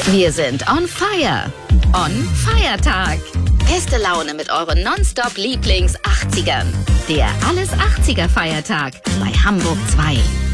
Wir sind on fire. On Feiertag. Beste Laune mit euren Nonstop Lieblings-80ern. Der Alles 80er Feiertag bei Hamburg 2.